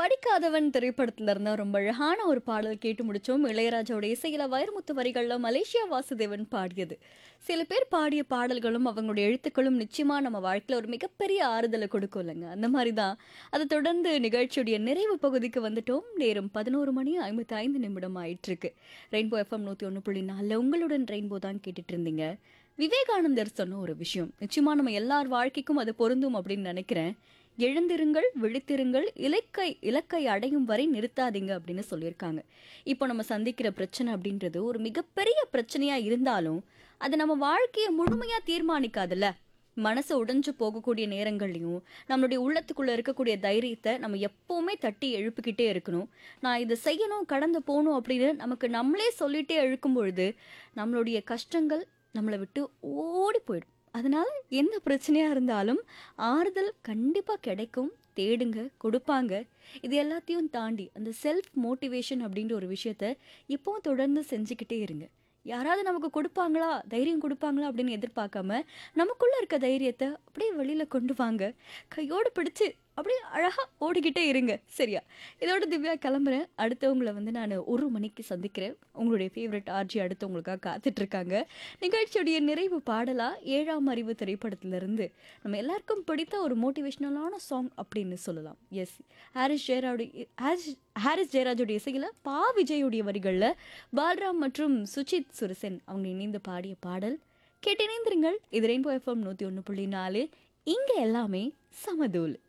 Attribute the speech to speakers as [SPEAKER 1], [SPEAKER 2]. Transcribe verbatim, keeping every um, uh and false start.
[SPEAKER 1] படிக்காதவன் திரைப்படத்துல இருந்தா ரொம்ப அழகான ஒரு பாடல் கேட்டு முடிச்சோம். இளையராஜாவோட இசையில வைரமுத்து வரிகள்ல மலேசியா வாசுதேவன் பாடியது. சில பேர் பாடிய பாடல்களும் அவங்களுடைய எழுத்துக்களும் நிச்சயமா நம்ம வாழ்க்கையில ஒரு மிகப்பெரிய ஆறுதலை கொடுக்கும் இல்லைங்க. அந்த மாதிரி தான் அதை தொடர்ந்து நிகழ்ச்சியுடைய நிறைவு பகுதிக்கு வந்துட்டோம். நேரம் பதினோரு மணி ஐம்பத்தி ஐந்து நிமிடம் ஆயிட்டு இருக்கு. ரெயின்போ எஃப்எம் நூத்தி ஒன்று புள்ளி நாலுல உங்களுடன் ரெயின்போ தான் கேட்டுட்டு இருந்தீங்க. விவேகானந்தர் சொன்ன ஒரு விஷயம் நிச்சயமா நம்ம எல்லார் வாழ்க்கைக்கும் அது பொருந்தும் அப்படின்னு நினைக்கிறேன். எழுந்திருங்கள், விழித்திருங்கள், இலக்கை இலக்கை அடையும் வரை நிறுத்தாதீங்க அப்படின்னு சொல்லியிருக்காங்க. இப்போ நம்ம சந்திக்கிற பிரச்சனை அப்படின்றது ஒரு மிகப்பெரிய பிரச்சனையா இருந்தாலும் அது நம்ம வாழ்க்கையை முழுமையா தீர்மானிக்காதுல்ல. மனசு உடைஞ்சு போகக்கூடிய நேரங்கள்லையும் நம்மளுடைய உள்ளத்துக்குள்ள இருக்கக்கூடிய தைரியத்தை நம்ம எப்பவுமே தட்டி எழுப்பிக்கிட்டே இருக்கணும். நான் இதை செய்யணும், கடந்து போகணும் அப்படின்னு நமக்கு நம்மளே சொல்லிட்டே எழுக்கும் பொழுது நம்மளுடைய கஷ்டங்கள் நம்மளை விட்டு ஓடி போயிடும். அதனால எந்த பிரச்சனையா இருந்தாலும் ஆறுதல் கண்டிப்பா கிடைக்கும். தேடுங்க, கொடுப்பாங்க. இது எல்லாத்தையும் தாண்டி அந்த செல்ஃப் மோட்டிவேஷன் அப்படின்ற ஒரு விஷயத்த இப்பவும் தொடர்ந்து செஞ்சுக்கிட்டே இருங்க. யாராவது நமக்கு கொடுப்பாங்களா, தைரியம் கொடுப்பாங்களா அப்படின்னு எதிர்பார்க்காம நமக்குள்ள இருக்க தைரியத்தை அப்படியே வெளியில கொண்டு வாங்க. கையோடு பிடிச்சு அப்படியே அழகா ஓடிக்கிட்டே இருங்க. சரியா? இதோட திவ்யா கிளம்புறேன். அடுத்தவங்களை வந்து நான் ஒரு மணிக்கு சந்திக்கிறேன். உங்களுடைய ஃபேவரட் ஆர்ஜி அடுத்து உங்களுக்காக காத்துட்டு இருக்காங்க. நிகழ்ச்சியுடைய நிறைவு பாடலா ஏழாம் அறிவு திரைப்படத்திலிருந்து நம்ம எல்லாருக்கும் பிடித்த ஒரு மோட்டிவேஷனலான சாங் அப்படின்னு சொல்லலாம். எஸ், ஹாரிஸ் ஜெயராஜுடைய ஹாரிஸ் ஹாரிஸ் ஜெயராஜுடைய இசையில் பா விஜயுடைய வரிகளில் பால்ராம் மற்றும் சுஜித் சுரசன் அவங்க இணைந்து பாடிய பாடல் கேட்டு இணைந்திருங்கள். இது ரெயின்போ எஃப்எம் நூற்றி ஒன்று புள்ளி நாலு. இங்கே எல்லாமே சமதூல்.